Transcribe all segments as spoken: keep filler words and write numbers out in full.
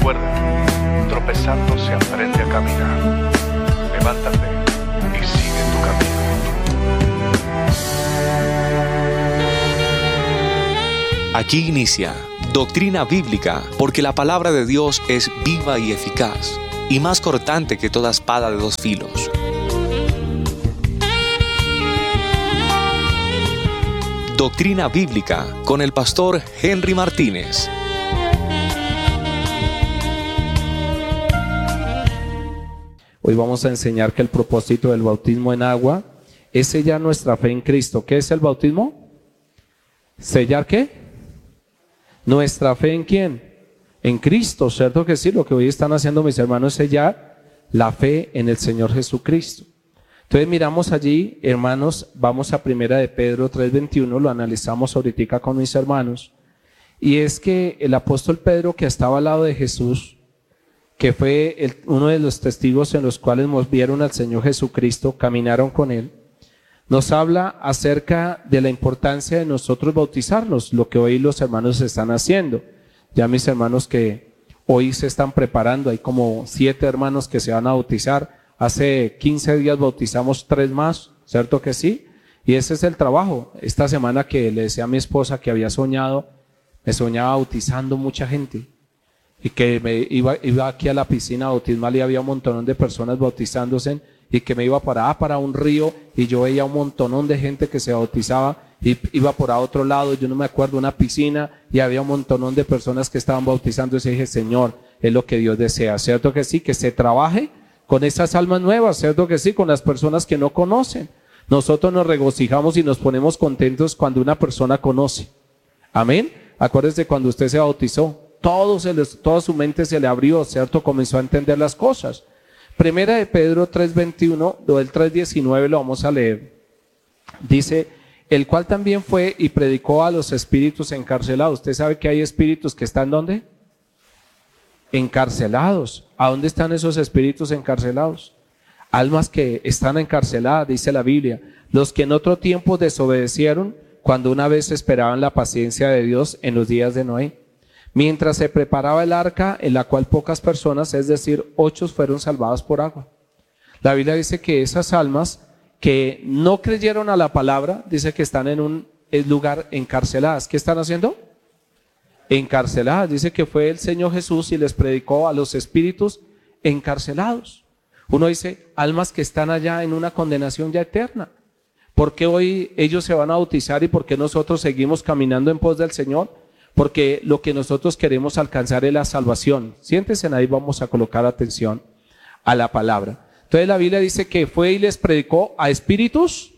Recuerda, tropezando se aprende a caminar. Levántate y sigue tu camino. Aquí inicia Doctrina Bíblica, porque la palabra de Dios es viva y eficaz, y más cortante que toda espada de dos filos. Doctrina Bíblica con el pastor Henry Martínez. Hoy vamos a enseñar que el propósito del bautismo en agua es sellar nuestra fe en Cristo. ¿Qué es el bautismo? ¿Sellar qué? ¿Nuestra fe en quién? En Cristo, ¿cierto que sí? Lo que hoy están haciendo mis hermanos es sellar la fe en el Señor Jesucristo. Entonces miramos allí, hermanos, vamos a primera de Pedro tres veintiuno, lo analizamos ahorita con mis hermanos, y es que el apóstol Pedro, que estaba al lado de Jesús, que fue el, uno de los testigos en los cuales nos vieron al Señor Jesucristo, caminaron con Él, nos habla acerca de la importancia de nosotros bautizarnos, lo que hoy los hermanos están haciendo. Ya mis hermanos que hoy se están preparando, hay como siete hermanos que se van a bautizar. Hace quince días bautizamos tres más, ¿cierto que sí? Y ese es el trabajo. Esta semana que le decía a mi esposa que había soñado, me soñaba bautizando mucha gente. Y que me iba, iba aquí a la piscina bautismal y había un montón de personas bautizándose, y que me iba para ah, para un río y yo veía un montón de gente que se bautizaba, y iba por a otro lado, yo no me acuerdo, una piscina, y había un montón de personas que estaban bautizando. Y dije, Señor, es lo que Dios desea, ¿cierto que sí? Que se trabaje con esas almas nuevas, ¿cierto que sí? Con las personas que no conocen. Nosotros nos regocijamos y nos ponemos contentos cuando una persona conoce. Amén. Acuérdese cuando usted se bautizó, todo se le, toda su mente se le abrió, ¿cierto? Comenzó a entender las cosas. Primera de Pedro tres veintiuno, o el tres diecinueve lo vamos a leer. Dice, el cual también fue y predicó a los espíritus encarcelados. ¿Usted sabe que hay espíritus que están ¿dónde? Encarcelados. ¿A dónde están esos espíritus encarcelados? Almas que están encarceladas, dice la Biblia. Los que en otro tiempo desobedecieron cuando una vez esperaban la paciencia de Dios en los días de Noé. Mientras se preparaba el arca, en la cual pocas personas, es decir, ocho, fueron salvadas por agua. La Biblia dice que esas almas que no creyeron a la palabra, dice que están en un lugar encarceladas. ¿Qué están haciendo? Encarceladas. Dice que fue el Señor Jesús y les predicó a los espíritus encarcelados. Uno dice, almas que están allá en una condenación ya eterna. ¿Por qué hoy ellos se van a bautizar y por qué nosotros seguimos caminando en pos del Señor? Porque lo que nosotros queremos alcanzar es la salvación. Siéntense ahí, vamos a colocar atención a la palabra. Entonces la Biblia dice que fue y les predicó a espíritus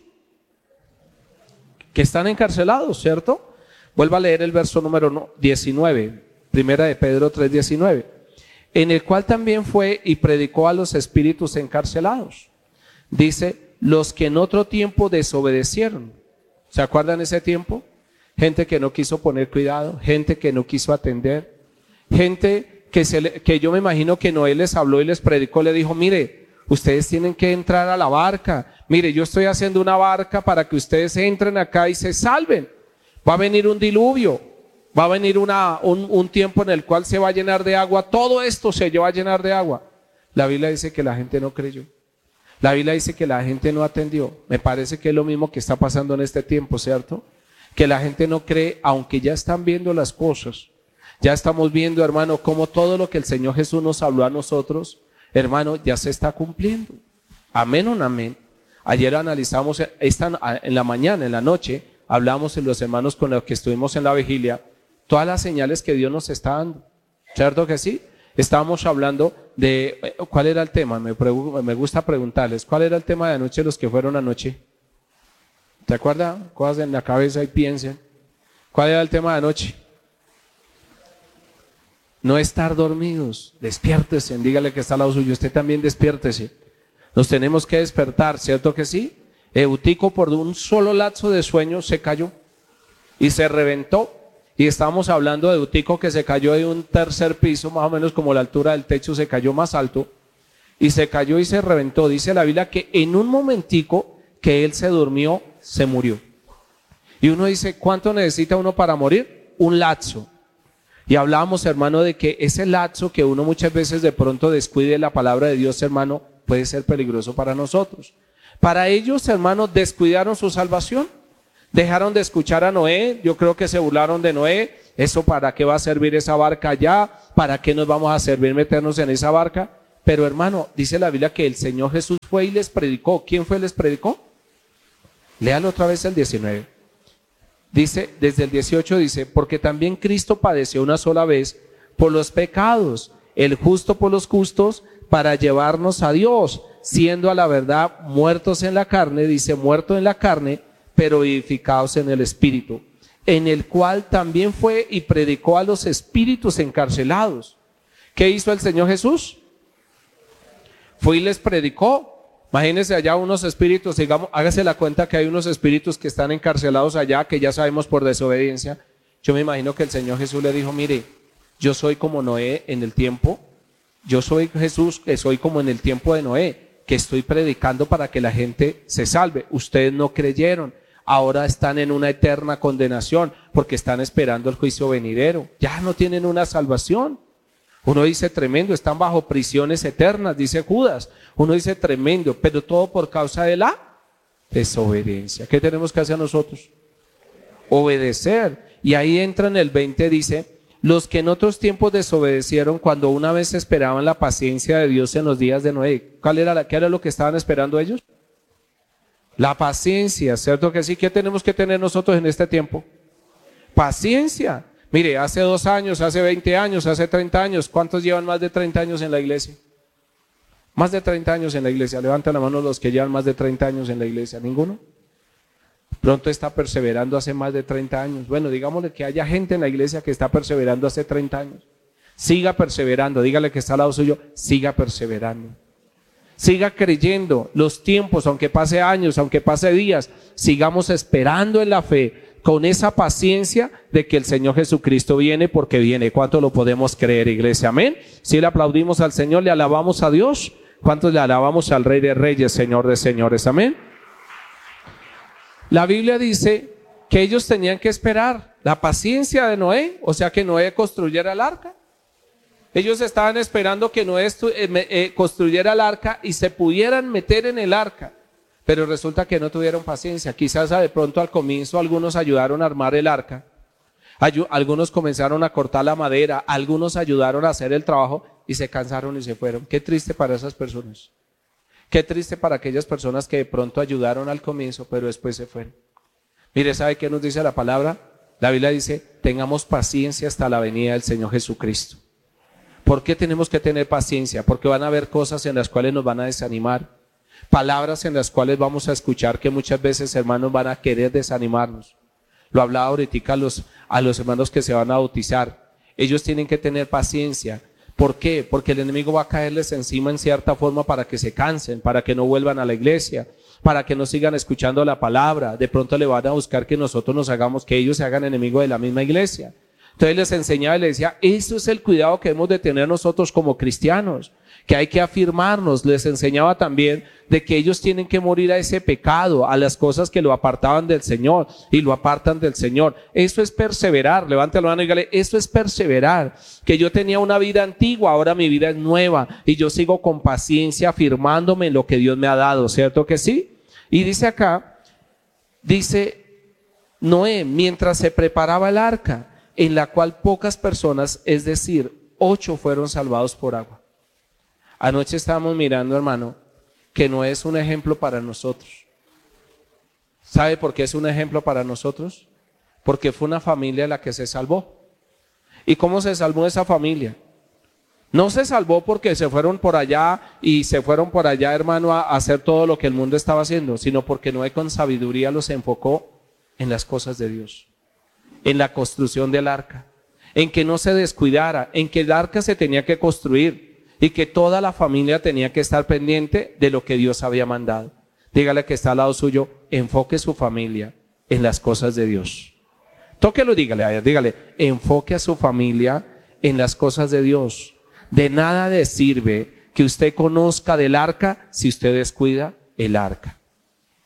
que están encarcelados, ¿cierto? Vuelva a leer el verso número diecinueve, primera de Pedro tres diecinueve, en el cual también fue y predicó a los espíritus encarcelados. Dice, los que en otro tiempo desobedecieron. ¿Se acuerdan ese tiempo? Gente que no quiso poner cuidado, gente que no quiso atender, gente que, se le, que yo me imagino que Noé les habló y les predicó, le dijo, mire, ustedes tienen que entrar a la barca, mire, yo estoy haciendo una barca para que ustedes entren acá y se salven. Va a venir un diluvio, va a venir una, un, un tiempo en el cual se va a llenar de agua, todo esto se va a llenar de agua. La Biblia dice que la gente no creyó, la Biblia dice que la gente no atendió. Me parece que es lo mismo que está pasando en este tiempo, ¿cierto? Que la gente no cree, aunque ya están viendo las cosas. Ya estamos viendo, hermano, cómo todo lo que el Señor Jesús nos habló a nosotros, hermano, ya se está cumpliendo. Amén o no amén. Ayer analizamos, esta, en la mañana, en la noche, hablamos en los hermanos con los que estuvimos en la vigilia, todas las señales que Dios nos está dando. ¿Cierto que sí? Estábamos hablando de, ¿cuál era el tema? Me, me gusta preguntarles, ¿cuál era el tema de anoche los que fueron anoche? ¿Te acuerdas? Cosas en la cabeza y piensen. ¿Cuál era el tema de anoche? No estar dormidos. Despiértese, dígale que está al lado suyo. Usted también despiértese. Nos tenemos que despertar, ¿cierto que sí? Eutico por un solo lapso de sueño se cayó y se reventó. Y estábamos hablando de Eutico que se cayó de un tercer piso, más o menos como la altura del techo, se cayó más alto. Y se cayó y se reventó. Dice la Biblia que en un momentico que él se durmió, se murió. Y uno dice, ¿cuánto necesita uno para morir? Un lapso. Y hablábamos, hermano, de que ese lapso que uno muchas veces de pronto descuide la palabra de Dios, hermano, puede ser peligroso para nosotros. Para ellos, hermano, descuidaron su salvación. Dejaron de escuchar a Noé. Yo creo que se burlaron de Noé. ¿Eso para qué va a servir esa barca allá? ¿Para qué nos vamos a servir meternos en esa barca? Pero, hermano, dice la Biblia que el Señor Jesús fue y les predicó. ¿Quién fue y les predicó? Léalo otra vez el diecinueve. Dice, desde el dieciocho dice, porque también Cristo padeció una sola vez por los pecados, el justo por los justos, para llevarnos a Dios, siendo a la verdad muertos en la carne, dice muertos en la carne, pero vivificados en el Espíritu, en el cual también fue y predicó a los espíritus encarcelados. ¿Qué hizo el Señor Jesús? Fue y les predicó. Imagínense allá unos espíritus, digamos, hágase la cuenta que hay unos espíritus que están encarcelados allá, que ya sabemos por desobediencia. Yo me imagino que el Señor Jesús le dijo, mire, yo soy como Noé en el tiempo, yo soy Jesús que soy como en el tiempo de Noé, que estoy predicando para que la gente se salve. Ustedes no creyeron, ahora están en una eterna condenación porque están esperando el juicio venidero, ya no tienen una salvación. Uno dice tremendo, están bajo prisiones eternas, dice Judas. Uno dice tremendo, pero todo por causa de la desobediencia. ¿Qué tenemos que hacer nosotros? Obedecer. Y ahí entra en el veinte, dice, los que en otros tiempos desobedecieron cuando una vez esperaban la paciencia de Dios en los días de Noé. ¿Cuál era la, qué era lo que estaban esperando ellos? La paciencia, ¿cierto que sí? ¿Qué tenemos que tener nosotros en este tiempo? Paciencia. Mire, hace dos años, hace veinte años, hace treinta años, ¿cuántos llevan más de treinta años en la iglesia? Más de treinta años en la iglesia. Levanten la mano los que llevan más de treinta años en la iglesia. ¿Ninguno? Pronto está perseverando hace más de treinta años. Bueno, digámosle que haya gente en la iglesia que está perseverando hace treinta años. Siga perseverando. Dígale que está al lado suyo, siga perseverando. Siga creyendo los tiempos, aunque pase años, aunque pase días, sigamos esperando en la fe, con esa paciencia de que el Señor Jesucristo viene, porque viene. ¿Cuánto lo podemos creer, iglesia? Amén. Si le aplaudimos al Señor, le alabamos a Dios. ¿Cuántos le alabamos al Rey de Reyes, Señor de Señores? Amén. La Biblia dice que ellos tenían que esperar la paciencia de Noé, o sea que Noé construyera el arca. Ellos estaban esperando que Noé construyera el arca y se pudieran meter en el arca. Pero resulta que no tuvieron paciencia. Quizás de pronto al comienzo algunos ayudaron a armar el arca, algunos comenzaron a cortar la madera, algunos ayudaron a hacer el trabajo y se cansaron y se fueron. Qué triste para esas personas. Qué triste para aquellas personas que de pronto ayudaron al comienzo, pero después se fueron. Mire, ¿sabe qué nos dice la palabra? La Biblia dice, tengamos paciencia hasta la venida del Señor Jesucristo. ¿Por qué tenemos que tener paciencia? Porque van a haber cosas en las cuales nos van a desanimar. Palabras en las cuales vamos a escuchar que muchas veces, hermanos, van a querer desanimarnos. Lo hablaba ahorita a los, a los hermanos que se van a bautizar. Ellos tienen que tener paciencia. ¿Por qué? Porque el enemigo va a caerles encima en cierta forma para que se cansen, para que no vuelvan a la iglesia, para que no sigan escuchando la palabra. De pronto le van a buscar que nosotros nos hagamos, que ellos se hagan enemigos de la misma iglesia. Entonces les enseñaba y les decía, eso es el cuidado que hemos de tener nosotros como cristianos, que hay que afirmarnos. Les enseñaba también de que ellos tienen que morir a ese pecado, a las cosas que lo apartaban del Señor y lo apartan del Señor. Eso es perseverar. Levante la mano y dígale, eso es perseverar. Que yo tenía una vida antigua, ahora mi vida es nueva y yo sigo con paciencia afirmándome en lo que Dios me ha dado, ¿cierto que sí? Y dice acá, dice Noé, mientras se preparaba el arca, en la cual pocas personas, es decir, ocho fueron salvados por agua. Anoche estábamos mirando, hermano, que no es un ejemplo para nosotros. ¿Sabe por qué es un ejemplo para nosotros? Porque fue una familia la que se salvó. ¿Y cómo se salvó esa familia? No se salvó porque se fueron por allá y se fueron por allá, hermano, a hacer todo lo que el mundo estaba haciendo, sino porque Noé con sabiduría los enfocó en las cosas de Dios, en la construcción del arca, en que no se descuidara, en que el arca se tenía que construir y que toda la familia tenía que estar pendiente de lo que Dios había mandado. Dígale que está al lado suyo, enfoque su familia en las cosas de Dios. Tóquelo, dígale, dígale, enfoque a su familia en las cosas de Dios. De nada le sirve que usted conozca del arca si usted descuida el arca.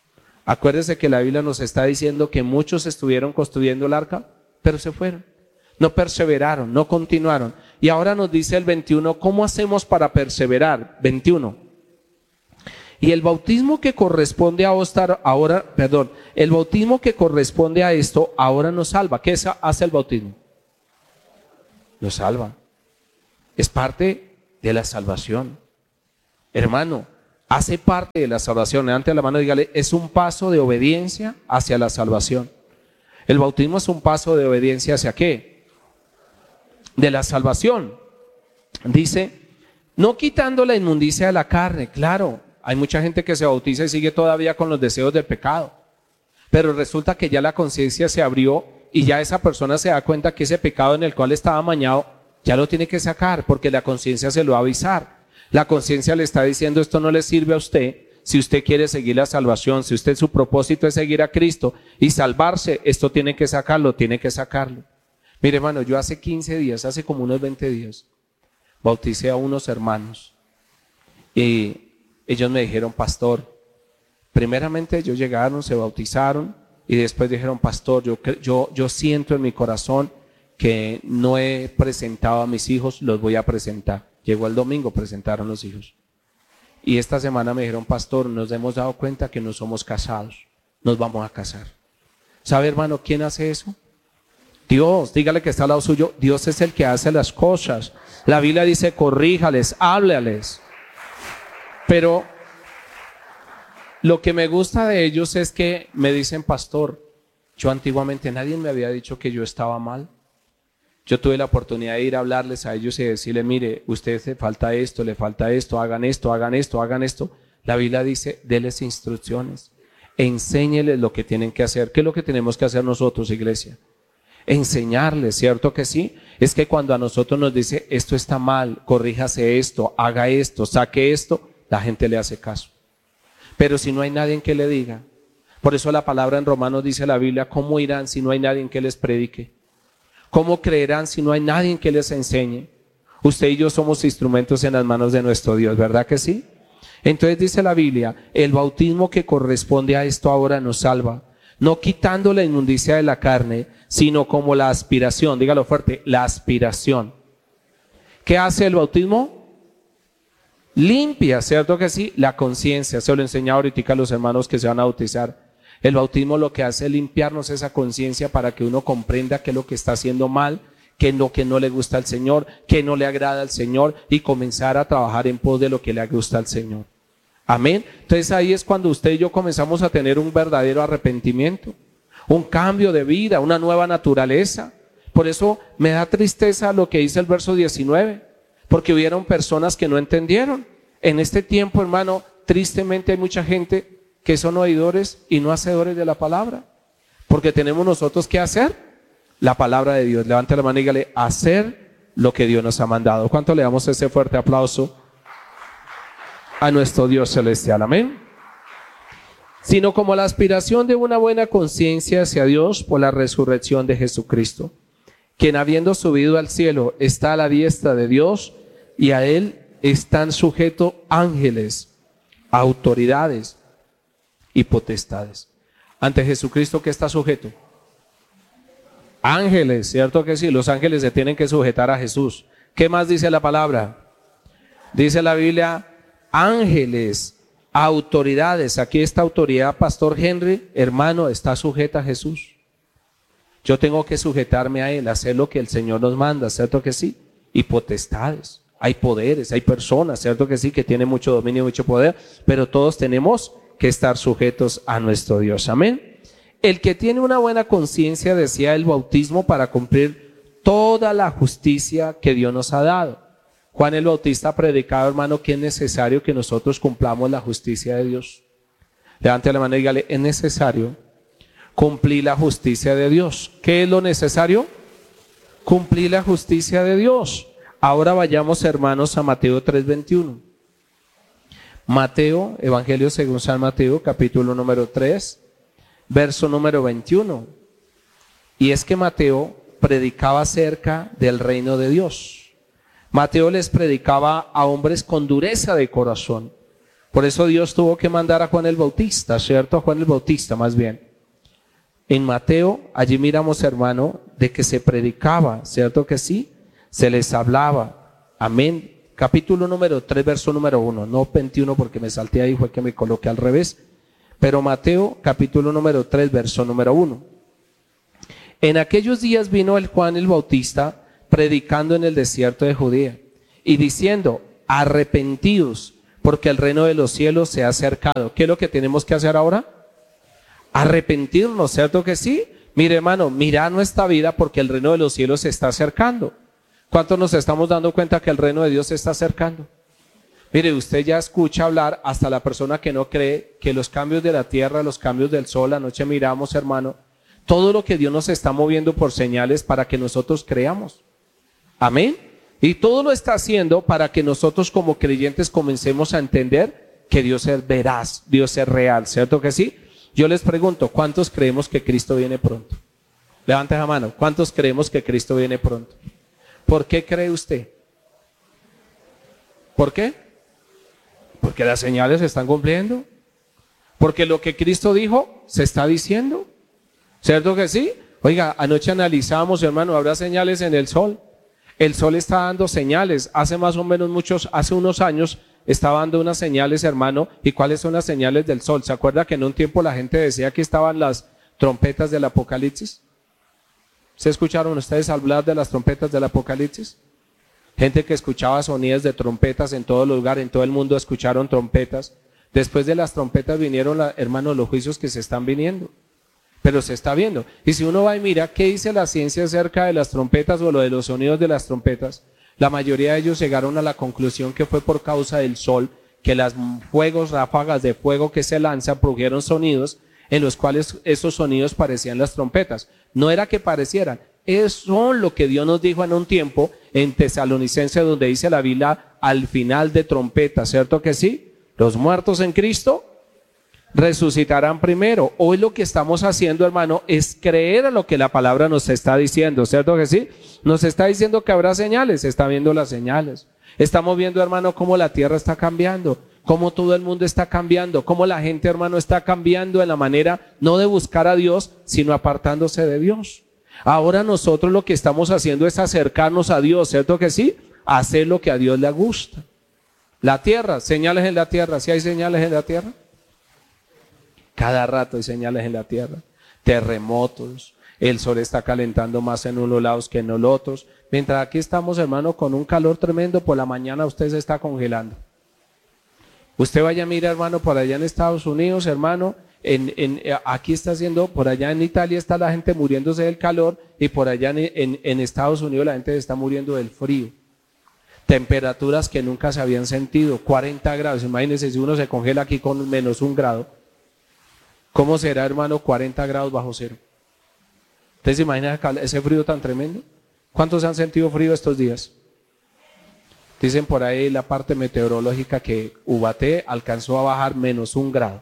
Acuérdese que la Biblia nos está diciendo que muchos estuvieron construyendo el arca, pero se fueron. no perseveraron, no continuaron. Y ahora nos dice el veintiuno, ¿cómo hacemos para perseverar? veintiuno. Y el bautismo que corresponde a Ostar, ahora, perdón, el bautismo que corresponde a esto ahora nos salva. ¿Qué hace el bautismo? Nos salva. Es parte de la salvación. Hermano, hace parte de la salvación. Levante la mano y dígale, es un paso de obediencia hacia la salvación. El bautismo es un paso de obediencia hacia ¿qué? De la salvación. Dice, no quitando la inmundicia de la carne. Claro, hay mucha gente que se bautiza y sigue todavía con los deseos del pecado. Pero resulta que ya la conciencia se abrió y ya esa persona se da cuenta que ese pecado en el cual estaba amañado ya lo tiene que sacar porque la conciencia se lo va a avisar. La conciencia le está diciendo, esto no le sirve a usted. Si usted quiere seguir la salvación, si usted su propósito es seguir a Cristo y salvarse, esto tiene que sacarlo, tiene que sacarlo. Mire, hermano, yo hace quince días, hace como unos veinte días, bauticé a unos hermanos y ellos me dijeron, pastor, primeramente ellos llegaron, se bautizaron y después dijeron, pastor, yo, yo, yo siento en mi corazón que no he presentado a mis hijos, los voy a presentar. Llegó el domingo, presentaron los hijos. Y esta semana me dijeron, pastor, nos hemos dado cuenta que no somos casados, nos vamos a casar. ¿Sabe, hermano, quién hace eso? Dios. Dígale que está al lado suyo, Dios es el que hace las cosas. La Biblia dice, corríjales, háblales. Pero lo que me gusta de ellos es que me dicen, pastor, yo antiguamente nadie me había dicho que yo estaba mal. Yo tuve la oportunidad de ir a hablarles a ellos y decirle, mire, usted le falta esto, le falta esto, hagan esto, hagan esto, hagan esto. La Biblia dice, déles instrucciones, enséñeles lo que tienen que hacer. ¿Qué es lo que tenemos que hacer nosotros, iglesia? Enseñarles, ¿cierto que sí? Es que cuando a nosotros nos dice, esto está mal, corríjase esto, haga esto, saque esto, la gente le hace caso. Pero si no hay nadie que le diga, por eso la palabra en Romanos dice la Biblia, ¿cómo irán si no hay nadie que les predique? ¿Cómo creerán si no hay nadie que les enseñe? Usted y yo somos instrumentos en las manos de nuestro Dios, ¿verdad que sí? Entonces dice la Biblia, el bautismo que corresponde a esto ahora nos salva, no quitando la inmundicia de la carne, sino como la aspiración, dígalo fuerte, la aspiración. ¿Qué hace el bautismo? Limpia, ¿cierto que sí? La conciencia, se lo enseñaba ahorita a los hermanos que se van a bautizar. El bautismo lo que hace es limpiarnos esa conciencia para que uno comprenda qué es lo que está haciendo mal, qué es lo que no le gusta al Señor, qué no le agrada al Señor y comenzar a trabajar en pos de lo que le gusta al Señor. Amén. Entonces ahí es cuando usted y yo comenzamos a tener un verdadero arrepentimiento, un cambio de vida, una nueva naturaleza. Por eso me da tristeza lo que dice el verso diecinueve, porque hubieron personas que no entendieron. En este tiempo, hermano, tristemente hay mucha gente que son oidores y no hacedores de la palabra, porque tenemos nosotros que hacer la palabra de Dios. Levante la mano y dígale, hacer lo que Dios nos ha mandado. ¿Cuánto le damos ese fuerte aplauso a nuestro Dios celestial? Amén. Sino como la aspiración de una buena conciencia hacia Dios por la resurrección de Jesucristo, quien habiendo subido al cielo está a la diestra de Dios y a él están sujetos ángeles, autoridades y potestades. Ante Jesucristo, ¿qué está sujeto? Ángeles, ¿cierto que sí? Los ángeles se tienen que sujetar a Jesús. ¿Qué más dice la palabra? Dice la Biblia, ángeles, autoridades. Aquí esta autoridad, Pastor Henry, hermano, está sujeta a Jesús. Yo tengo que sujetarme a Él, hacer lo que el Señor nos manda, ¿cierto que sí? Y potestades. Hay poderes, hay personas, ¿cierto que sí? Que tienen mucho dominio, mucho poder, pero todos tenemos que estar sujetos a nuestro Dios. Amén. El que tiene una buena conciencia desea el bautismo para cumplir toda la justicia que Dios nos ha dado. Juan el Bautista ha predicado, hermano, que es necesario que nosotros cumplamos la justicia de Dios. Levante la mano y dígale, es necesario cumplir la justicia de Dios. ¿Qué es lo necesario? Cumplir la justicia de Dios. Ahora vayamos, hermanos, a Mateo tres veintiuno. Mateo, Evangelio según San Mateo, capítulo número tres, verso número veintiuno. Y es que Mateo predicaba acerca del reino de Dios. Mateo les predicaba a hombres con dureza de corazón. Por eso Dios tuvo que mandar a Juan el Bautista, ¿cierto? A Juan el Bautista más bien. En Mateo, allí miramos, hermano, de que se predicaba, ¿cierto que sí? Se les hablaba. Amén. Capítulo número tres, verso número uno, no veintiuno porque me salté ahí, fue que me coloqué al revés. Pero Mateo, capítulo número tres, verso número uno. En aquellos días vino el Juan el Bautista predicando en el desierto de Judea y diciendo, arrepentidos, porque el reino de los cielos se ha acercado. ¿Qué es lo que tenemos que hacer ahora? Arrepentirnos, ¿cierto que sí? Mire, hermano, mira nuestra vida porque el reino de los cielos se está acercando. ¿Cuántos nos estamos dando cuenta que el reino de Dios se está acercando? Mire, usted ya escucha hablar, hasta la persona que no cree, que los cambios de la tierra, los cambios del sol, anoche miramos, hermano, todo lo que Dios nos está moviendo por señales para que nosotros creamos. Amén. Y todo lo está haciendo para que nosotros como creyentes comencemos a entender que Dios es veraz, Dios es real, ¿cierto que sí? Yo les pregunto, ¿cuántos creemos que Cristo viene pronto? Levante la mano, ¿cuántos creemos que Cristo viene pronto? ¿Por qué cree usted? ¿Por qué? Porque las señales se están cumpliendo. Porque lo que Cristo dijo se está diciendo. ¿Cierto que sí? Oiga, anoche analizamos, hermano, habrá señales en el sol. El sol está dando señales. Hace más o menos muchos, hace unos años estaba dando unas señales, hermano. ¿Y cuáles son las señales del sol? ¿Se acuerda que en un tiempo la gente decía que estaban las trompetas del Apocalipsis? ¿Se escucharon ustedes hablar de las trompetas del Apocalipsis? Gente que escuchaba sonidos de trompetas en todo lugar, en todo el mundo escucharon trompetas. Después de las trompetas vinieron, la, hermano, los juicios que se están viniendo. Pero se está viendo. Y si uno va y mira qué dice la ciencia acerca de las trompetas o lo de los sonidos de las trompetas, la mayoría de ellos llegaron a la conclusión que fue por causa del sol, que las fuegos, ráfagas de fuego que se lanzan produjeron sonidos en los cuales esos sonidos parecían las trompetas. No era que parecieran, eso es lo que Dios nos dijo en un tiempo en Tesalonicenses, donde dice la Biblia al final de trompeta, ¿cierto que sí? Los muertos en Cristo resucitarán primero. Hoy lo que estamos haciendo, hermano, es creer a lo que la palabra nos está diciendo, ¿cierto que sí? Nos está diciendo que habrá señales, se está viendo las señales. Estamos viendo, hermano, cómo la tierra está cambiando, cómo todo el mundo está cambiando, cómo la gente, hermano, está cambiando en la manera no de buscar a Dios, sino apartándose de Dios. Ahora nosotros lo que estamos haciendo es acercarnos a Dios, ¿cierto que sí? Hacer lo que a Dios le gusta. La tierra, señales en la tierra, ¿sí hay señales en la tierra? Cada rato hay señales en la tierra. Terremotos, el sol está calentando más en unos lados que en los otros. Mientras aquí estamos, hermano, con un calor tremendo, por la mañana usted se está congelando. Usted vaya a mirar, hermano, por allá en Estados Unidos, hermano, en, en, aquí está haciendo, por allá en Italia está la gente muriéndose del calor y por allá en, en, en Estados Unidos la gente está muriendo del frío. Temperaturas que nunca se habían sentido, cuarenta grados, imagínense si uno se congela aquí con menos un grado. ¿Cómo será, hermano, cuarenta grados bajo cero? ¿Ustedes se imaginan ese frío tan tremendo? ¿Cuántos han sentido frío estos días? Dicen por ahí la parte meteorológica que Ubaté alcanzó a bajar menos un grado.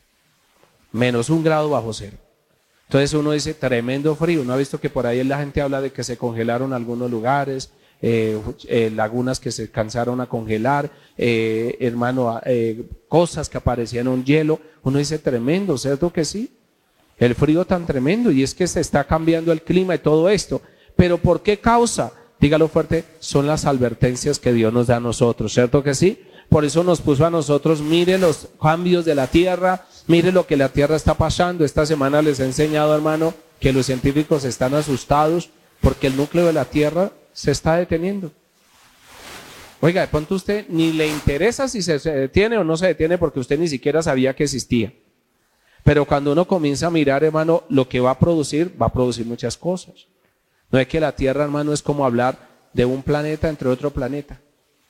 Menos un grado bajo cero. Entonces uno dice, tremendo frío. ¿No ha visto que por ahí la gente habla de que se congelaron algunos lugares, eh, eh, lagunas que se alcanzaron a congelar, eh, hermano, eh, cosas que aparecían en un hielo? Uno dice, tremendo, ¿cierto que sí? El frío tan tremendo, y es que se está cambiando el clima y todo esto. ¿Pero por qué causa? Dígalo fuerte, son las advertencias que Dios nos da a nosotros, ¿cierto que sí? Por eso nos puso a nosotros, mire los cambios de la tierra, mire lo que la tierra está pasando. Esta semana les he enseñado, hermano, que los científicos están asustados porque el núcleo de la tierra se está deteniendo. Oiga, de pronto usted ni le interesa si se, se detiene o no se detiene porque usted ni siquiera sabía que existía. Pero cuando uno comienza a mirar, hermano, lo que va a producir, va a producir muchas cosas. No es que la tierra, hermano, es como hablar de un planeta entre otro planeta.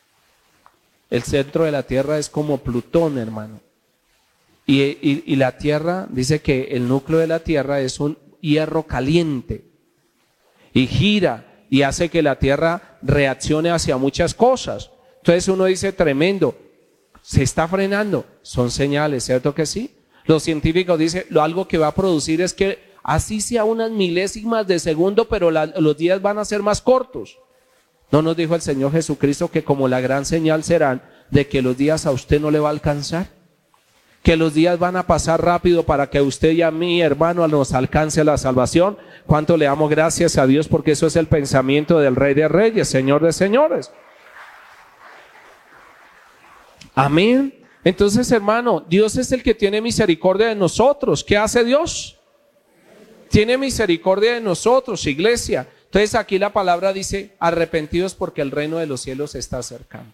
El centro de la tierra es como Plutón, hermano. Y, y, y la tierra, dice que el núcleo de la tierra es un hierro caliente. Y gira y hace que la tierra reaccione hacia muchas cosas. Entonces uno dice, tremendo, se está frenando. Son señales, ¿cierto que sí? Los científicos dicen, lo algo que va a producir es que así sea unas milésimas de segundo, pero la, los días van a ser más cortos. ¿No nos dijo el Señor Jesucristo que como la gran señal serán de que los días a usted no le va a alcanzar? que los días van a pasar rápido para que usted y a mí, hermano, nos alcance la salvación. ¿Cuánto le damos gracias a Dios? Porque eso es el pensamiento del Rey de Reyes, Señor de Señores. Amén. Entonces, hermano, Dios es el que tiene misericordia de nosotros. ¿Qué hace Dios? Tiene misericordia de nosotros, iglesia. Entonces aquí la palabra dice, arrepentidos porque el reino de los cielos se está acercando.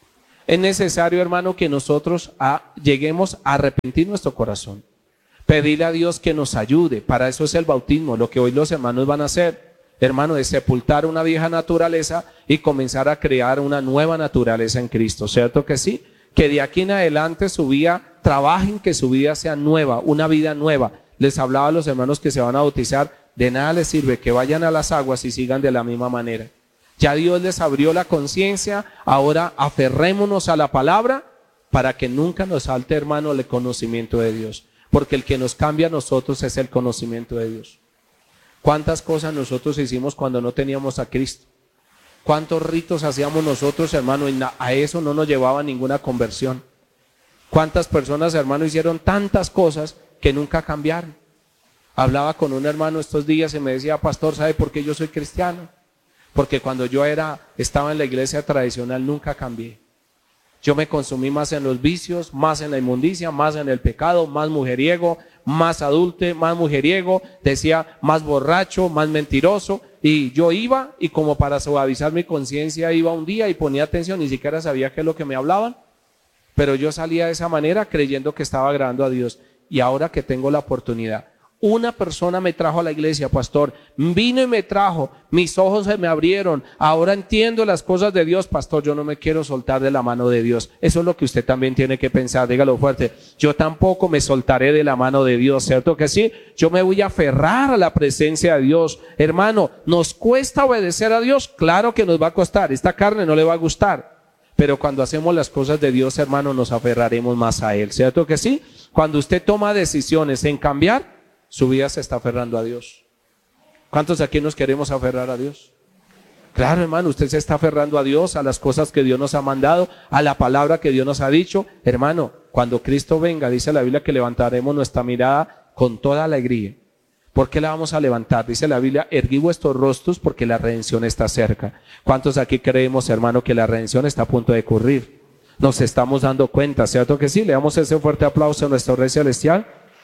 Es necesario, hermano, que nosotros a, lleguemos a arrepentir nuestro corazón. Pedirle a Dios que nos ayude. Para eso es el bautismo, lo que hoy los hermanos van a hacer. Hermano, es sepultar una vieja naturaleza y comenzar a crear una nueva naturaleza en Cristo. ¿Cierto que sí? Que de aquí en adelante su vida, trabajen que su vida sea nueva, una vida nueva. Les hablaba a los hermanos que se van a bautizar, de nada les sirve que vayan a las aguas y sigan de la misma manera. Ya Dios les abrió la conciencia, ahora aferrémonos a la palabra para que nunca nos salte, hermano, el conocimiento de Dios. Porque el que nos cambia a nosotros es el conocimiento de Dios. ¿Cuántas cosas nosotros hicimos cuando no teníamos a Cristo? ¿Cuántos ritos hacíamos nosotros, hermano? Y a eso no nos llevaba ninguna conversión. ¿Cuántas personas, hermano, hicieron tantas cosas que nunca cambiaron? Hablaba con un hermano estos días y me decía, pastor, ¿sabe por qué yo soy cristiano? Porque cuando yo era, estaba en la iglesia tradicional nunca cambié. Yo me consumí más en los vicios, más en la inmundicia, más en el pecado, más mujeriego, más adulte, más mujeriego, decía más borracho, más mentiroso. Y yo iba y como para suavizar mi conciencia iba un día y ponía atención, ni siquiera sabía qué es lo que me hablaban. Pero yo salía de esa manera creyendo que estaba agradando a Dios. Y ahora que tengo la oportunidad, una persona me trajo a la iglesia, pastor, vino y me trajo, mis ojos se me abrieron, ahora entiendo las cosas de Dios, pastor, yo no me quiero soltar de la mano de Dios. Eso es lo que usted también tiene que pensar, dígalo fuerte, yo tampoco me soltaré de la mano de Dios, ¿cierto que sí? Yo me voy a aferrar a la presencia de Dios. Hermano, ¿nos cuesta obedecer a Dios? Claro que nos va a costar, esta carne no le va a gustar, pero cuando hacemos las cosas de Dios, hermano, nos aferraremos más a Él, ¿cierto que sí? Cuando usted toma decisiones en cambiar, su vida se está aferrando a Dios. ¿Cuántos aquí nos queremos aferrar a Dios? Claro, hermano, usted se está aferrando a Dios, a las cosas que Dios nos ha mandado, a la palabra que Dios nos ha dicho. Hermano, cuando Cristo venga, dice la Biblia que levantaremos nuestra mirada con toda alegría. ¿Por qué la vamos a levantar? Dice la Biblia, erguid vuestros rostros porque la redención está cerca. ¿Cuántos aquí creemos, hermano, que la redención está a punto de ocurrir? Nos estamos dando cuenta, ¿cierto que sí? Le damos ese fuerte aplauso a nuestro Rey Celestial.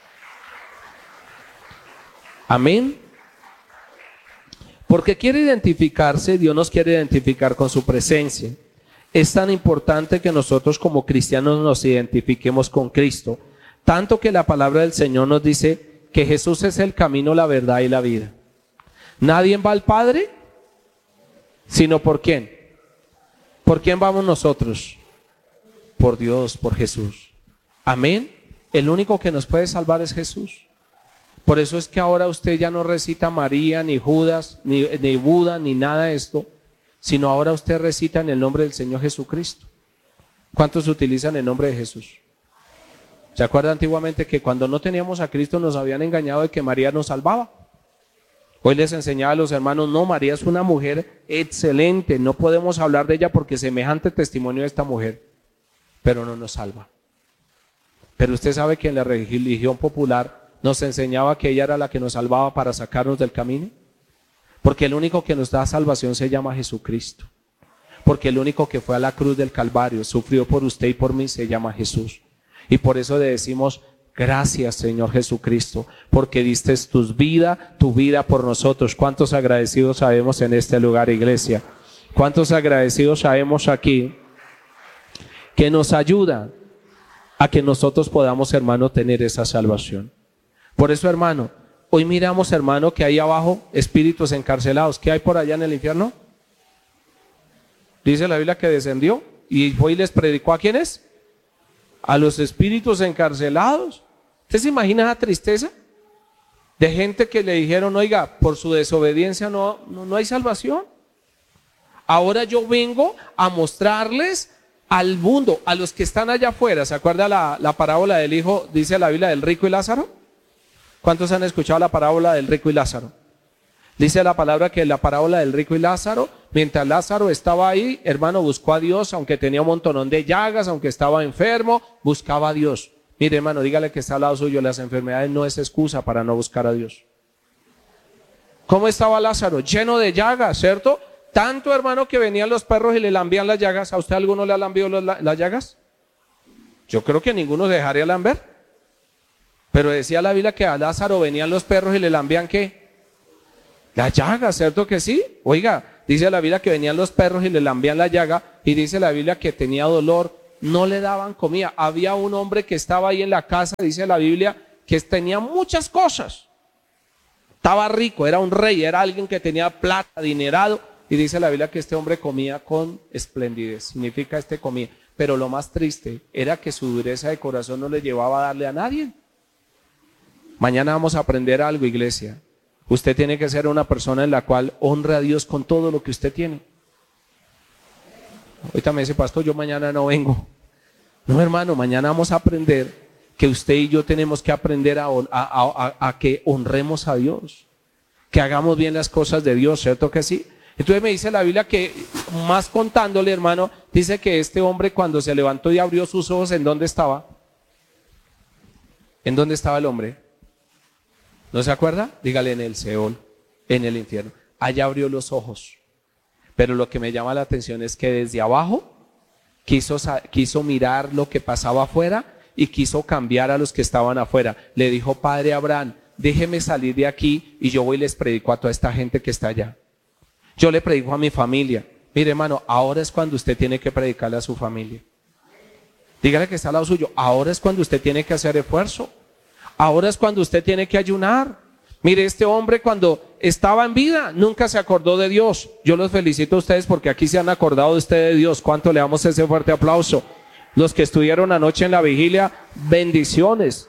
Amén. Porque quiere identificarse, Dios nos quiere identificar con su presencia. Es tan importante que nosotros como cristianos nos identifiquemos con Cristo. Tanto que la palabra del Señor nos dice que Jesús es el camino, la verdad y la vida. Nadie va al Padre, sino ¿por quién? ¿Por quién vamos nosotros? Por Dios, por Jesús. Amén. El único que nos puede salvar es Jesús. Por eso es que ahora usted ya no recita María, ni Judas, ni, ni Buda, ni nada de esto, sino ahora usted recita en el nombre del Señor Jesucristo. ¿Cuántos utilizan el nombre de Jesús? ¿Se acuerda antiguamente que cuando no teníamos a Cristo nos habían engañado de que María nos salvaba? Hoy les enseñaba a los hermanos, no, María es una mujer excelente, no podemos hablar de ella porque semejante testimonio de esta mujer, pero no nos salva. Pero usted sabe que en la religión popular nos enseñaba que ella era la que nos salvaba para sacarnos del camino. Porque el único que nos da salvación se llama Jesucristo. Porque el único que fue a la cruz del Calvario, sufrió por usted y por mí, se llama Jesús. Y por eso le decimos, gracias Señor Jesucristo, porque diste tu vida, tu vida por nosotros. ¿Cuántos agradecidos sabemos en este lugar, iglesia? ¿Cuántos agradecidos sabemos aquí que nos ayuda a que nosotros podamos, hermano, tener esa salvación? Por eso, hermano, hoy miramos, hermano, que hay abajo espíritus encarcelados. ¿Qué hay por allá en el infierno? Dice la Biblia que descendió y fue y les predicó ¿a quiénes? A los espíritus encarcelados. ¿Usted se imagina esa tristeza? De gente que le dijeron, oiga, por su desobediencia no, no, no hay salvación. Ahora yo vengo a mostrarles al mundo, a los que están allá afuera. ¿Se acuerda la, la parábola del hijo, dice la Biblia, del rico y Lázaro? ¿Cuántos han escuchado la parábola del rico y Lázaro? Dice la palabra que la parábola del rico y Lázaro, mientras Lázaro estaba ahí, hermano, buscó a Dios, aunque tenía un montonón de llagas, aunque estaba enfermo, buscaba a Dios. Mire, hermano, dígale que está al lado suyo, las enfermedades no es excusa para no buscar a Dios. ¿Cómo estaba Lázaro? Lleno de llagas, ¿cierto? Tanto, hermano, que venían los perros y le lambían las llagas. ¿A usted alguno le ha lambido los, la, las llagas? Yo creo que ninguno dejaría lamber. Pero decía la Biblia que a Lázaro venían los perros y le lambían ¿qué? Las llagas, ¿cierto que sí? Oiga, dice la Biblia que venían los perros y le lambían la llaga, y dice la Biblia que tenía dolor, no le daban comida. Había un hombre que estaba ahí en la casa, dice la Biblia, que tenía muchas cosas. Estaba rico, era un rey, era alguien que tenía plata, adinerado, y dice la Biblia que este hombre comía con esplendidez. Significa este comía. Pero lo más triste era que su dureza de corazón no le llevaba a darle a nadie. Mañana vamos a aprender algo, iglesia. Usted tiene que ser una persona en la cual honre a Dios con todo lo que usted tiene. Ahorita me dice, pastor, yo mañana no vengo. No, hermano, mañana vamos a aprender que usted y yo tenemos que aprender a, a, a, a que honremos a Dios, que hagamos bien las cosas de Dios, ¿cierto que sí? Entonces me dice la Biblia que, más contándole, hermano, dice que este hombre cuando se levantó y abrió sus ojos, ¿en dónde estaba? ¿En dónde estaba el hombre? ¿No se acuerda? Dígale, en el Seol, en el infierno. Allá abrió los ojos. Pero lo que me llama la atención es que desde abajo quiso, quiso mirar lo que pasaba afuera y quiso cambiar a los que estaban afuera. Le dijo, padre Abraham, déjeme salir de aquí y yo voy y les predico a toda esta gente que está allá. Yo le predico a mi familia. Mire, hermano, ahora es cuando usted tiene que predicarle a su familia. Dígale que está al lado suyo. Ahora es cuando usted tiene que hacer esfuerzo. Ahora es cuando usted tiene que ayunar. Mire, este hombre cuando estaba en vida nunca se acordó de Dios. Yo los felicito a ustedes porque aquí se han acordado de usted de Dios. ¿Cuánto le damos ese fuerte aplauso? Los que estuvieron anoche en la vigilia, bendiciones.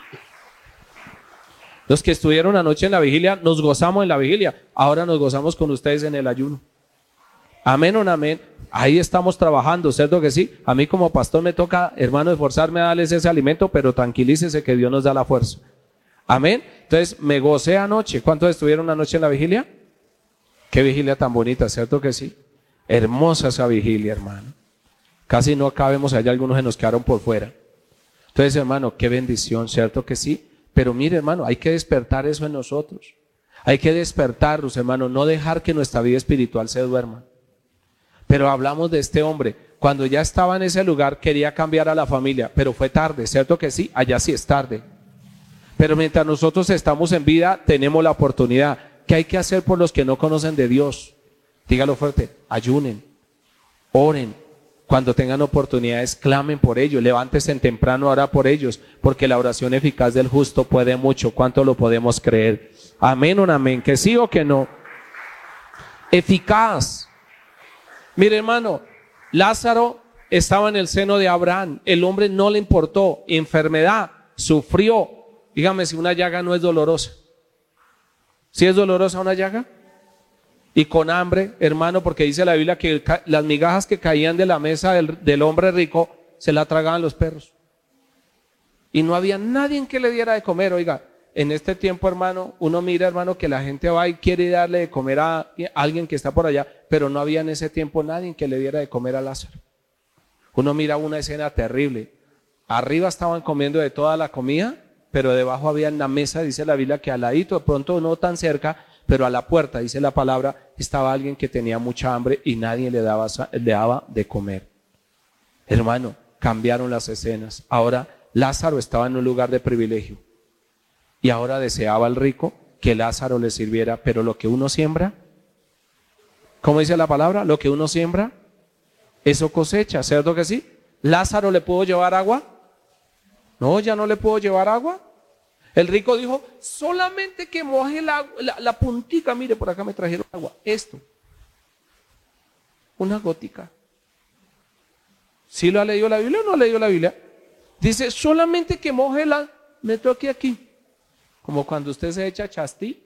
Los que estuvieron anoche en la vigilia, nos gozamos en la vigilia. Ahora nos gozamos con ustedes en el ayuno. Amén o no amén. Ahí estamos trabajando, ¿cierto que sí? A mí como pastor me toca, hermano, esforzarme a darles ese alimento, pero tranquilícese que Dios nos da la fuerza. Amén. Entonces me gocé anoche. ¿Cuántos estuvieron anoche en la vigilia? Qué vigilia tan bonita, ¿cierto que sí? Hermosa esa vigilia, hermano. Casi no cabemos allá, algunos se nos quedaron por fuera. Entonces, hermano, qué bendición, ¿cierto que sí? Pero mire, hermano, hay que despertar eso en nosotros. Hay que despertarnos, hermano, no dejar que nuestra vida espiritual se duerma. Pero hablamos de este hombre, cuando ya estaba en ese lugar quería cambiar a la familia, pero fue tarde, ¿cierto que sí? Allá sí es tarde. Pero mientras nosotros estamos en vida, tenemos la oportunidad. ¿Qué hay que hacer por los que no conocen de Dios? Dígalo fuerte, ayunen, oren. Cuando tengan oportunidades, clamen por ellos, levántense en temprano, ora por ellos, porque la oración eficaz del justo puede mucho. ¿Cuánto lo podemos creer? Amén o no amén, que sí o que no. Eficaz. Mire, hermano, Lázaro estaba en el seno de Abraham, el hombre no le importó, enfermedad, sufrió. Dígame si una llaga no es dolorosa. ¿Sí es dolorosa una llaga? Y con hambre, hermano, porque dice la Biblia que las migajas que caían de la mesa del, del hombre rico se la tragaban los perros. Y no había nadie que le diera de comer. Oiga, en este tiempo, hermano, uno mira, hermano, que la gente va y quiere darle de comer a, a alguien que está por allá, pero no había en ese tiempo nadie que le diera de comer a Lázaro. Uno mira una escena terrible. Arriba estaban comiendo de toda la comida, pero debajo había en la mesa, dice la Biblia, que al ladito, de pronto no tan cerca, pero a la puerta, dice la palabra, estaba alguien que tenía mucha hambre y nadie le daba, le daba de comer. Hermano, cambiaron las escenas. Ahora Lázaro estaba en un lugar de privilegio y ahora deseaba el rico que Lázaro le sirviera, pero lo que uno siembra, ¿cómo dice la palabra? Lo que uno siembra, eso cosecha, ¿cierto que sí? ¿Lázaro le pudo llevar agua? No, ya no le puedo llevar agua. El rico dijo, solamente que moje la, la, la puntica, mire, por acá me trajeron agua, esto, una gótica. ¿Sí lo ha leído la Biblia o no ha leído la Biblia? Dice, solamente que moje la, me toque aquí, como cuando usted se echa chastí,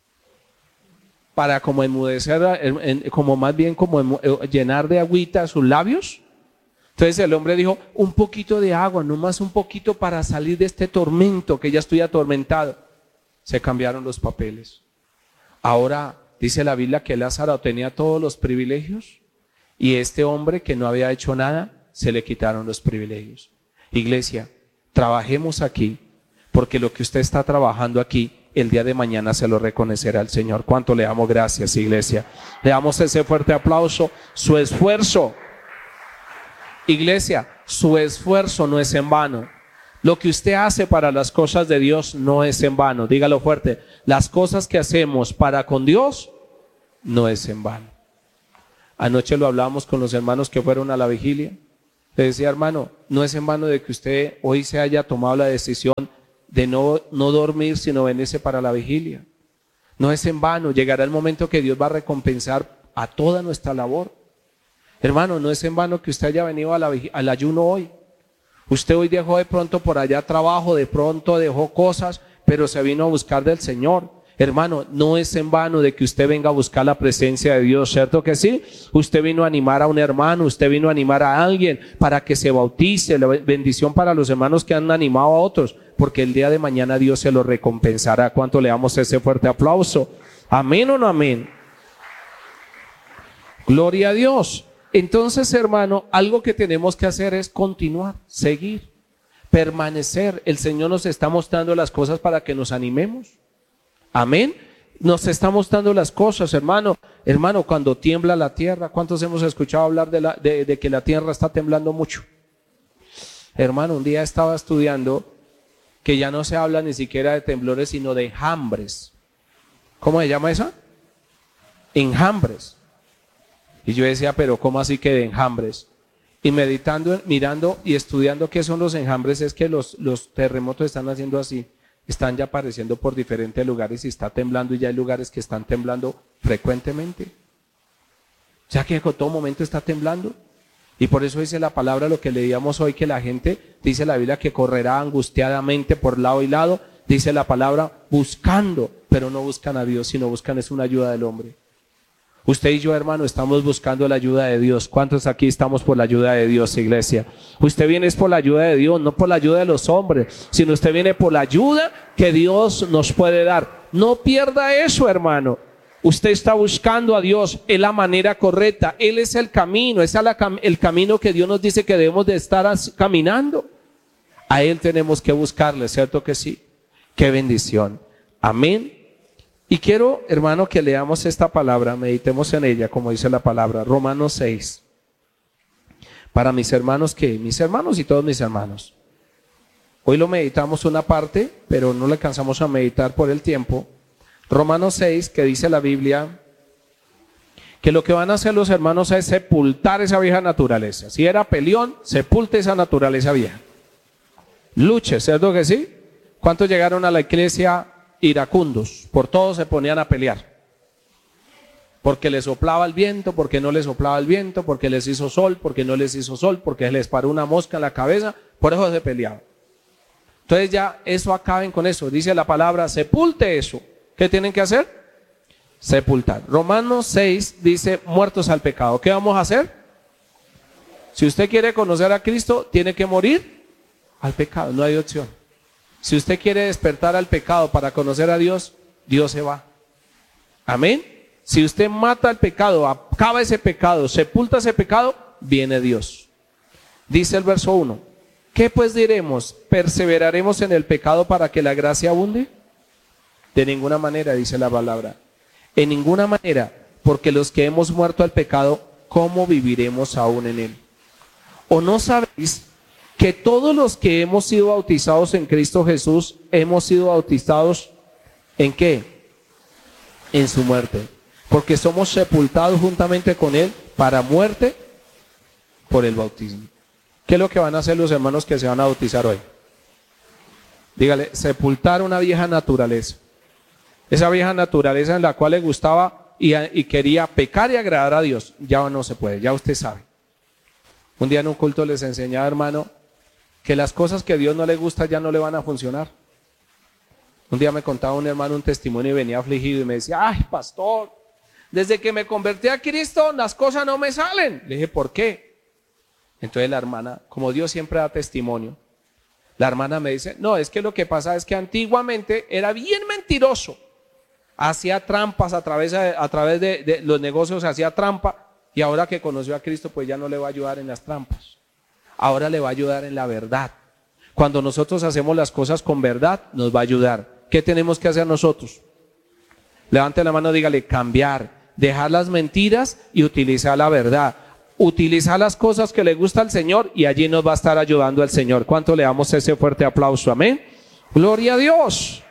para como enmudecer, en, en, como más bien como en, llenar de agüita sus labios. Entonces el hombre dijo, un poquito de agua, nomás un poquito para salir de este tormento, que ya estoy atormentado. Se cambiaron los papeles. Ahora dice la Biblia que Lázaro tenía todos los privilegios y este hombre que no había hecho nada, se le quitaron los privilegios. Iglesia, Trabajemos aquí, porque lo que usted está trabajando aquí, el día de mañana se lo reconocerá el Señor. ¿Cuánto le damos gracias, iglesia? Le damos ese fuerte aplauso. Su esfuerzo, iglesia, su esfuerzo no es en vano. Lo que usted hace para las cosas de Dios no es en vano. Dígalo fuerte. Las cosas que hacemos para con Dios no es en vano. Anoche lo hablábamos con los hermanos que fueron a la vigilia. Le decía, hermano, no es en vano de que usted hoy se haya tomado la decisión de no, no dormir, sino venirse para la vigilia. No es en vano. Llegará el momento que Dios va a recompensar a toda nuestra labor. Hermano, no es en vano que usted haya venido a la, al ayuno hoy. Usted hoy dejó de pronto por allá trabajo, de pronto dejó cosas, pero se vino a buscar del Señor. Hermano, no es en vano de que usted venga a buscar la presencia de Dios, ¿cierto que sí? Usted vino a animar a un hermano, usted vino a animar a alguien para que se bautice. La bendición para los hermanos que han animado a otros, porque el día de mañana Dios se lo recompensará. ¿Cuánto le damos ese fuerte aplauso? ¿Amén o no amén? Gloria a Dios. Entonces, hermano, algo que tenemos que hacer es continuar, seguir, permanecer. El Señor nos está mostrando las cosas para que nos animemos. Amén. Nos está mostrando las cosas, hermano. Hermano, cuando tiembla la tierra, ¿cuántos hemos escuchado hablar de, la, de, de que la tierra está temblando mucho? Hermano, un día estaba estudiando que ya no se habla ni siquiera de temblores, sino de enjambres. ¿Cómo se llama esa? Enjambres. Y yo decía, pero ¿cómo así que de enjambres? Y meditando, mirando y estudiando qué son los enjambres, es que los, los terremotos están haciendo así. Están ya apareciendo por diferentes lugares y está temblando, y ya hay lugares que están temblando frecuentemente. O sea que en todo momento está temblando. Y por eso dice la palabra, lo que leíamos hoy, que la gente, dice la Biblia, que correrá angustiadamente por lado y lado. Dice la palabra, buscando, pero no buscan a Dios, sino buscan es una ayuda del hombre. Usted y yo, hermano, estamos buscando la ayuda de Dios. ¿Cuántos aquí estamos por la ayuda de Dios, iglesia? Usted viene es por la ayuda de Dios, no por la ayuda de los hombres, sino usted viene por la ayuda que Dios nos puede dar. No pierda eso, hermano. Usted está buscando a Dios, es la manera correcta, Él es el camino, es el camino que Dios nos dice que debemos de estar caminando. A Él tenemos que buscarle, ¿cierto que sí? Qué bendición. Amén. Y quiero, hermano, que leamos esta palabra, meditemos en ella, como dice la palabra, Romanos seis. Para mis hermanos, ¿qué? Mis hermanos y todos mis hermanos. Hoy lo meditamos una parte, pero no le alcanzamos a meditar por el tiempo. Romanos seis, que dice la Biblia, que lo que van a hacer los hermanos es sepultar esa vieja naturaleza. Si era peleón, sepulte esa naturaleza vieja. Luche, ¿cierto que sí? ¿Cuántos llegaron a la iglesia iracundos? Por todo se ponían a pelear, porque les soplaba el viento, porque no les soplaba el viento, porque les hizo sol, porque no les hizo sol, porque les paró una mosca en la cabeza, por eso se peleaban. Entonces ya eso, acaben con eso. Dice la palabra, sepulte eso. ¿Qué tienen que hacer? Sepultar. Romanos seis dice, muertos al pecado. ¿Qué vamos a hacer? Si usted quiere conocer a Cristo, tiene que morir al pecado, no hay opción. Si usted quiere despertar al pecado para conocer a Dios, Dios se va. Amén. Si usted mata al pecado, acaba ese pecado, sepulta ese pecado, viene Dios. Dice el verso uno, ¿qué pues diremos? ¿Perseveraremos en el pecado para que la gracia abunde? De ninguna manera, dice la palabra. En ninguna manera, porque los que hemos muerto al pecado, ¿cómo viviremos aún en él? ¿O no sabéis que todos los que hemos sido bautizados en Cristo Jesús, hemos sido bautizados ¿en qué? En su muerte. Porque somos sepultados juntamente con Él para muerte por el bautismo. ¿Qué es lo que van a hacer los hermanos que se van a bautizar hoy? Dígale, sepultar una vieja naturaleza. Esa vieja naturaleza en la cual le gustaba y, y quería pecar y agradar a Dios, ya no se puede, ya usted sabe. Un día en un culto les enseñaba, hermano, que las cosas que a Dios no le gusta ya no le van a funcionar. Un día me contaba un hermano un testimonio y venía afligido y me decía, ay, pastor, desde que me convertí a Cristo las cosas no me salen. Le dije, ¿por qué? Entonces la hermana, como Dios siempre da testimonio, la hermana me dice, no, es que lo que pasa es que antiguamente era bien mentiroso, hacía trampas a través de, a través de, de los negocios, hacía trampa, y ahora que conoció a Cristo pues ya no le va a ayudar en las trampas. Ahora le va a ayudar en la verdad. Cuando nosotros hacemos las cosas con verdad, nos va a ayudar. ¿Qué tenemos que hacer nosotros? Levante la mano, dígale, cambiar, dejar las mentiras y utilizar la verdad. Utilizar las cosas que le gusta al Señor y allí nos va a estar ayudando el Señor. ¿Cuánto le damos ese fuerte aplauso? Amén. Gloria a Dios.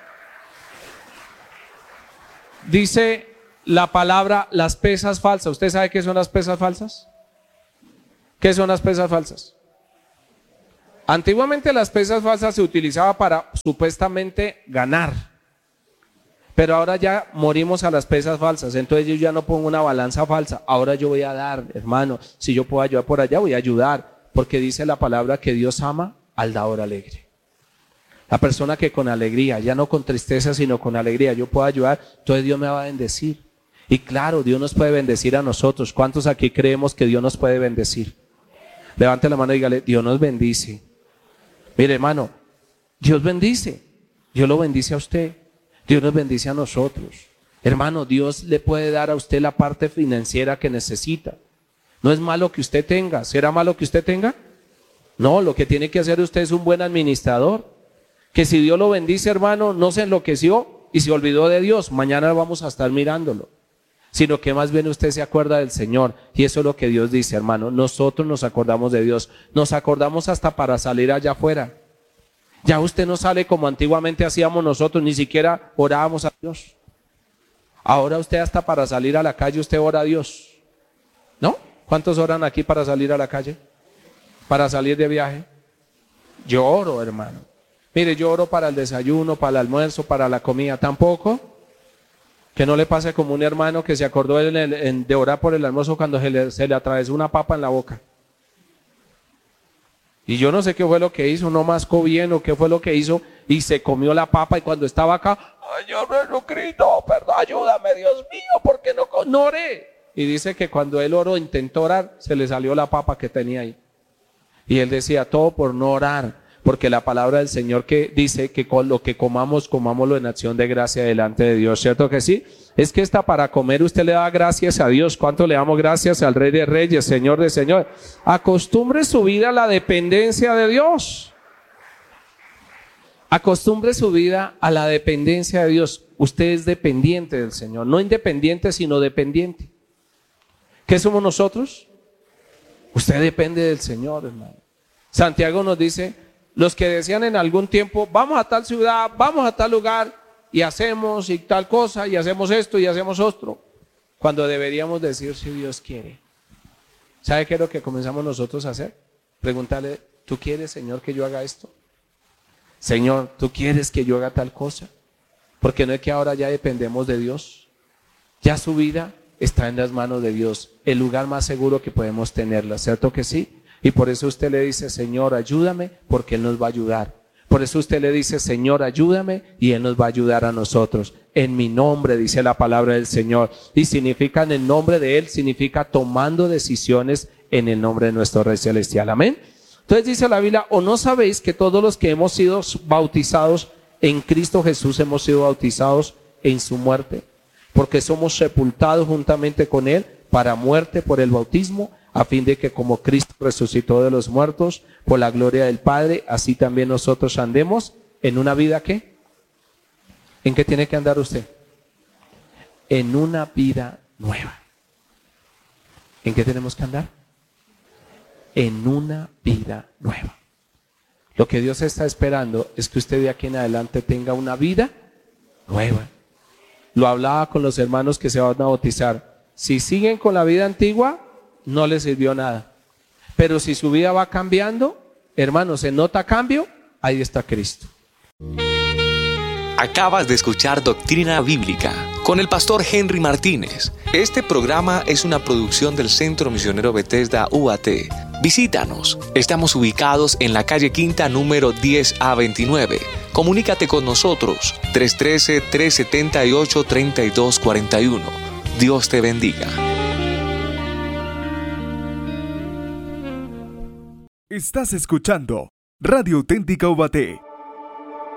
Dice la palabra las pesas falsas. ¿Usted sabe qué son las pesas falsas? ¿Qué son las pesas falsas? Antiguamente las pesas falsas se utilizaban para supuestamente ganar. Pero ahora ya morimos a las pesas falsas. Entonces yo ya no pongo una balanza falsa. Ahora yo voy a dar, hermano. Si yo puedo ayudar por allá, voy a ayudar. Porque dice la palabra que Dios ama al dador alegre. La persona que con alegría, ya no con tristeza, sino con alegría, yo puedo ayudar, entonces Dios me va a bendecir. Y claro, Dios nos puede bendecir a nosotros. ¿Cuántos aquí creemos que Dios nos puede bendecir? Levante la mano y dígale, Dios nos bendice. Mire, hermano, Dios bendice. Dios lo bendice a usted. Dios nos bendice a nosotros. Hermano, Dios le puede dar a usted la parte financiera que necesita. No es malo que usted tenga. ¿Será malo que usted tenga? No, lo que tiene que hacer usted es un buen administrador. Que si Dios lo bendice, hermano, no se enloqueció y se olvidó de Dios. Mañana vamos a estar mirándolo. Sino que más bien usted se acuerda del Señor. Y eso es lo que Dios dice, hermano. Nosotros nos acordamos de Dios. Nos acordamos hasta para salir allá afuera. Ya usted no sale como antiguamente hacíamos nosotros. Ni siquiera orábamos a Dios. Ahora usted hasta para salir a la calle usted ora a Dios. ¿No? ¿Cuántos oran aquí para salir a la calle? Para salir de viaje. Yo oro, hermano. Mire, yo oro para el desayuno, para el almuerzo, para la comida. Tampoco. Que no le pase como un hermano que se acordó en el, en, de orar por el almuerzo cuando se le, se le atravesó una papa en la boca. Y yo no sé qué fue lo que hizo, no mascó bien o qué fue lo que hizo y se comió la papa y cuando estaba acá, ay, yo no grito, perdón, ayúdame, Dios mío, porque no, no oré. Y dice que cuando él oró, intentó orar, se le salió la papa que tenía ahí. Y él decía, todo por no orar. Porque la palabra del Señor que dice que con lo que comamos, comámoslo en acción de gracia delante de Dios, ¿cierto que sí? Es que está para comer, usted le da gracias a Dios. ¿Cuánto le damos gracias al Rey de Reyes, Señor de Señores? Acostumbre su vida a la dependencia de Dios. Acostumbre su vida a la dependencia de Dios. Usted es dependiente del Señor, no independiente, sino dependiente. ¿Qué somos nosotros? Usted depende del Señor, hermano. Santiago nos dice, los que decían en algún tiempo, vamos a tal ciudad, vamos a tal lugar, y hacemos y tal cosa, y hacemos esto y hacemos otro, cuando deberíamos decir si Dios quiere. ¿Sabe qué es lo que comenzamos nosotros a hacer? Preguntarle, ¿tú quieres, Señor, que yo haga esto? Señor, ¿tú quieres que yo haga tal cosa? Porque no es que ahora ya dependemos de Dios. Ya su vida está en las manos de Dios, el lugar más seguro que podemos tenerla, ¿cierto que sí? Y por eso usted le dice, Señor, ayúdame, porque Él nos va a ayudar. Por eso usted le dice, Señor, ayúdame, y Él nos va a ayudar a nosotros. En mi nombre, dice la palabra del Señor. Y significa en el nombre de Él, significa tomando decisiones en el nombre de nuestro Rey Celestial. Amén. Entonces dice la Biblia, ¿o no sabéis que todos los que hemos sido bautizados en Cristo Jesús hemos sido bautizados en su muerte? Porque somos sepultados juntamente con Él para muerte por el bautismo, a fin de que como Cristo resucitó de los muertos por la gloria del Padre, así también nosotros andemos en una vida ¿qué? ¿En qué tiene que andar usted? En una vida nueva. ¿En qué tenemos que andar? En una vida nueva. Lo que Dios está esperando es que usted de aquí en adelante tenga una vida nueva. Lo hablaba con los hermanos que se van a bautizar. Si siguen con la vida antigua, no les sirvió nada. Pero si su vida va cambiando, hermanos, ¿se nota cambio? Ahí está Cristo. Acabas de escuchar Doctrina Bíblica con el pastor Henry Martínez. Este programa es una producción del Centro Misionero Bethesda U A T. Visítanos. Estamos ubicados en la calle Quinta número diez A veintinueve. Comunícate con nosotros tres uno tres, tres siete ocho, tres dos cuatro uno. Dios te bendiga. Estás escuchando Radio Auténtica U A T.